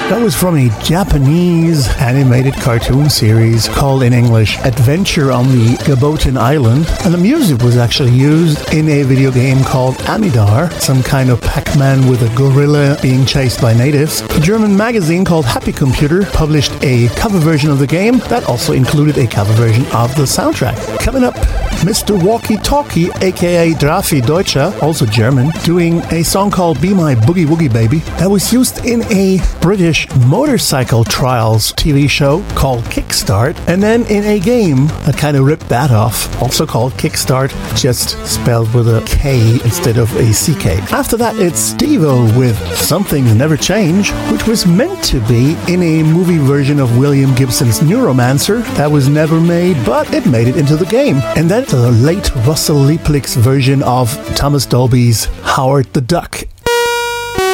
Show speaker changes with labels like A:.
A: That was from a Japanese animated cartoon series called in English Adventure on the Gaboten Island, and the music was actually used in a video game called Amidar, some kind of Pac-Man with a gorilla being chased by natives. A German magazine called Happy Computer published a cover version of the game that also included a cover version of the soundtrack. Coming up, Mr. Walkie Talkie, aka Drafi Deutscher, also German, doing a song called Be My Boogie Woogie Baby that was used in a British motorcycle trials TV show called Kickstart, and then in a game that kind of ripped that off, also called Kickstart, just spelled with a K instead of a CK. After that, it's Steve-O with Some Things Never Change, which was meant to be in a movie version of William Gibson's Neuromancer that was never made, but it made it into the game. And then the late Russell Lieblich version of Thomas Dolby's Howard the Duck.